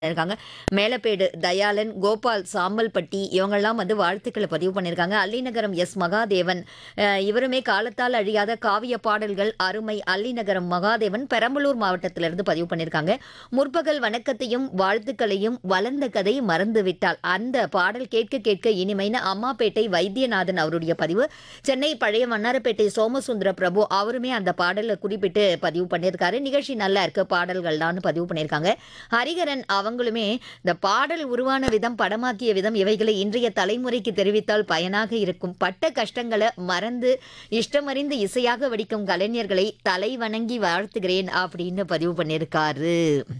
இருக்காங்க. மேலப்பேடு தயாளன், கோபால் சாம்பல்பட்டி இவங்கெல்லாம் வந்து வாழ்த்துக்கள பதிவு பண்ணியிருக்காங்க. அல்லிநகரம் எஸ். மகாதேவன் இவருமே காலத்தால் அழியாத காவிய பாடல்கள் அருமை. அல்லிநகரம் மகாதேவன் பெரம்பலூர் மாவட்டத்திலிருந்து பதிவு பண்ணியிருக்காங்க. முற்பகல் வணக்கத்தையும் வாழ்த்துக்களையும் வளர்ந்த கதை மறந்துவிட்டால் அந்த பாடல் கேட்க கேட்க இனிமைன்னு அம்மாப்பேட்டை வைத்தியநாதன் அவருடைய பதிவு. சென்னை பழைய வண்ணாரப்பேட்டை சோமசுந்தர பிரபு அவருமே அந்த பாடலை குறிப்பிட்டு பதிவு பண்ணியிருக்காரு. நிகழ்ச்சி நல்லா இருக்கு பாடல்கள்லான்னு பதிவு பண்ணியிருக்காங்க. ஹரிகரன் அவங்களுமே இந்த பாடல் உருவான விதம், படமாக்கிய விதம் இவைகளை இன்றைய தலைமுறைக்கு தெரிவித்தால் பயனாக இருக்கும். பட்ட கஷ்டங்களை மறந்து இஷ்டமறிந்து இசையாக வடிக்கும் கலைஞர்களை தலை வணங்கி வாழ்த்துகிறேன் அப்படின்னு பதிவு பண்ணியிருக்காரு.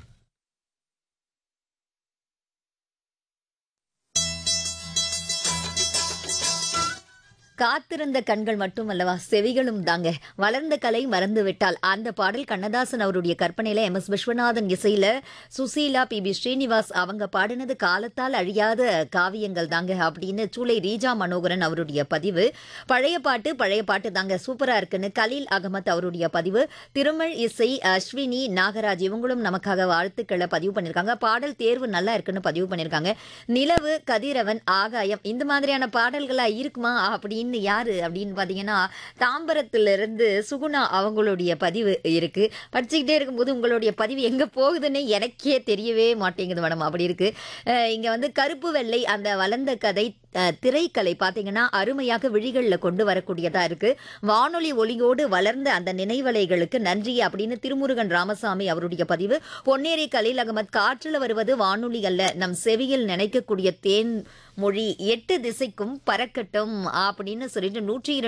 காத்திருந்த கண்கள் மட்டுமல்லவா செவிகளும் தாங்க. வளர்ந்த கலை மறந்து விட்டால் அந்த பாடல் கண்ணதாசன் அவருடைய கற்பனையில எம். எஸ். விஸ்வநாதன் இசையில சுசீலா, பி. ஸ்ரீனிவாஸ் அவங்க பாடினது காலத்தால் அழியாத காவியங்கள் தாங்க அப்படின்னு சூளை ரீஜா மனோகரன் அவருடைய பதிவு. பழைய பாட்டு தாங்க சூப்பரா இருக்குன்னு கலீல் அகமத் அவருடைய பதிவு. திருமல் இசை அஸ்வினி நாகராஜ் இவங்களும் நமக்காக வாழ்த்துக்களை பதிவு பண்ணியிருக்காங்க. பாடல் தேர்வு நல்லா இருக்குன்னு பதிவு பண்ணியிருக்காங்க. நிலவு, கதிரவன், ஆகாயம் இந்த மாதிரியான பாடல்களா இருக்குமா அப்படின்னு யாரு அப்படின்னு பாத்தீங்கன்னா தாம்பரத்திலிருந்து சுகுணா அவங்களுடைய பதிவு இருக்கு. படிச்சுக்கிட்டே இருக்கும்போது உங்களுடைய பதிவு எங்க போகுதுன்னு எனக்கே தெரியவே மாட்டேங்குது மேடம். அப்படி இருக்கு. இங்க வந்து கருப்பு வெள்ளை அந்த வளர்ந்த கதை திரைக்கலை பார்த்தீங்கன்னா அருமையாக விழிகளில் கொண்டு வரக்கூடியதா இருக்கு. வானொலி ஒளியோடு வளர்ந்த அந்த நினைவலைகளுக்கு நன்றி அப்படின்னு திருமுருகன் ராமசாமி அவருடைய பதிவு. பொன்னேரி கலீல் அகமத் காற்றில் வருவது வானொலி அல்ல, நம் செவியில் நினைக்கக்கூடிய தேன் மொழி 8 திசைக்கும் பறக்கட்டும் அப்படின்னு சொல்லிட்டு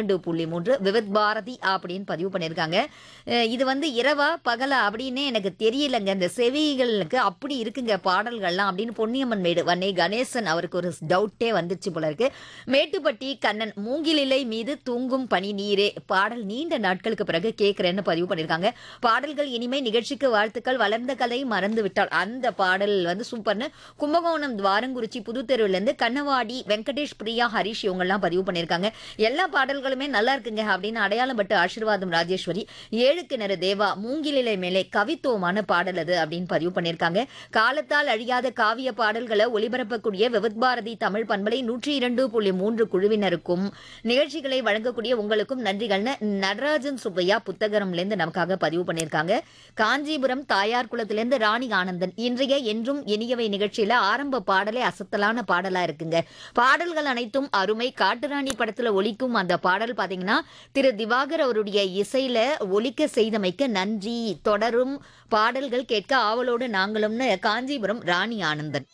102.3 விவித் பாரதி அப்படின்னு பதிவு பண்ணியிருக்காங்க. இது வந்து இரவா பகலா அப்படின்னு எனக்கு தெரியலங்க. இந்த செவிகளுக்கு அப்படி இருக்குங்க பாடல்கள்லாம் அப்படின்னு பொன்னியம்மன் மேடு வன்னை கணேசன் அவருக்கு ஒரு டவுட்டே வந்துச்சு போல இருக்கு. மேட்டுப்பட்டி கண்ணன் மூங்கிலிலை மீது தூங்கும் பனி நீரே பாடல் நீண்ட நாட்களுக்கு பிறகு கேட்கிறேன்னு பதிவு பண்ணியிருக்காங்க. பாடல்கள் இனிமை, நிகழ்ச்சிக்கு வாழ்த்துக்கள். வளர்ந்த கலை மறந்து விட்டால் அந்த பாடல் வந்து சூப்பர்னு கும்பகோணம் துவாரங்குறிச்சி புதுத்தெருவுலேருந்து கண்ணவாடி வெங்கடேஷ், பிரியா, ஹரிஷ் இவங்கெல்லாம் பதிவு பண்ணியிருக்காங்க. எல்லா பாடல்களுமே நல்லா இருக்குங்க அப்படின்னு அடையாளம் பட்டு ஆசீர்வாதம் ராஜேஸ்வரி, ஏழுக்கிணறு தேவா, மூங்கிலிலை மேலே கவித்துவமான பாடல் அது அப்படின்னு பதிவு பண்ணியிருக்காங்க. காலத்தால் அழியாத காவிய பாடல்களை ஒளிபரப்பக்கூடிய விவித் பாரதி தமிழ் பண்பலை 102.3 குழுவினருக்கும் நிகழ்ச்சிகளை வழங்கக்கூடிய உங்களுக்கும் நன்றிகள்னு நடராஜன் சுப்பையா புத்தகரம்லேருந்து நமக்காக பதிவு பண்ணியிருக்காங்க. காஞ்சிபுரம் தாயார் குளத்திலிருந்து ராணி ஆனந்தன், இன்றைய என்றும் இனியவை நிகழ்ச்சியில ஆரம்ப பாடலே அசத்தலான பாடலா இருக்குங்க. பாடல்கள் அனைத்தும் அருமை. காட்டுராணி படத்துல ஒலிக்கும் அந்த பாடல் பாத்தீங்கன்னா திரு திவாகர் அவருடைய இசையில ஒலிக்க செய்தமைக்கு நன்றி. தொடரும் பாடல்கள் கேட்க ஆவலோடு நாங்களும்னு காஞ்சிபுரம் ராணி ஆனந்தன்.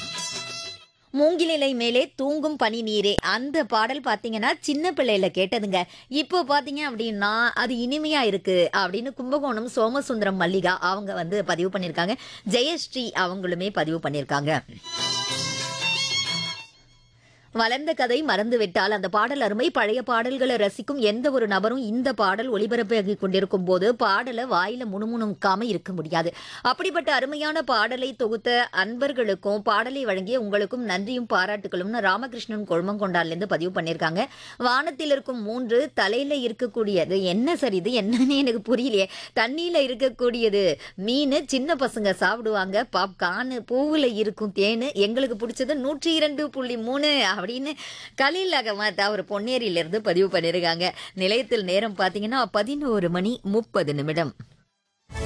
மூங்கிலிலை மேலே தூங்கும் பனி நீரே அந்த பாடல் பார்த்தீங்கன்னா சின்ன பிள்ளையில கேட்டதுங்க. இப்போ பார்த்தீங்க அப்படின்னா அது இனிமையா இருக்கு அப்படின்னு கும்பகோணம் சோமசுந்தரம் மல்லிகா அவங்க வந்து பதிவு பண்ணியிருக்காங்க. ஜெயஸ்ரீ அவங்களுமே பதிவு பண்ணியிருக்காங்க. வளர்ந்த கதை மறந்து விட்டால் அந்த பாடல் அருமை. பழைய பாடல்களை ரசிக்கும் எந்த ஒரு நபரும் இந்த பாடல் ஒளிபரப்பாகி கொண்டிருக்கும் போது பாடலை வாயில முணுமுணுக்காம இருக்க முடியாது. அப்படிப்பட்ட அருமையான பாடலை தொகுத்த அன்பர்களுக்கும் பாடலை வழங்கிய உங்களுக்கும் நன்றியும் பாராட்டுகளும் ராமகிருஷ்ணன் கொழுமங்கொண்டான்லேருந்து பதிவு பண்ணியிருக்காங்க. வானத்தில் இருக்கும் 3 தலையில இருக்கக்கூடியது என்ன சார் இது என்னன்னு எனக்கு புரியலையே. தண்ணியில இருக்கக்கூடியது மீன், சின்ன பசங்க சாப்பிடுவாங்க பாப்கார்ன், பூவுல இருக்கும் தேனு, எங்களுக்கு பிடிச்சது 102.3 அப்படின்னு கலீல் அகமத் அவர் பொன்னேரியிலிருந்து பதிவு பண்ணியிருக்காங்க. நிலையத்தில் நேரம் பார்த்தீங்கன்னா 11:30.